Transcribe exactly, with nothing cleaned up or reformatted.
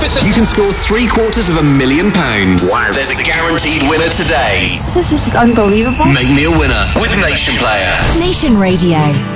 You can score three quarters of a million pounds. Wow. There's a guaranteed winner today. This is unbelievable. Make me a winner with Nation Player. Nation Radio.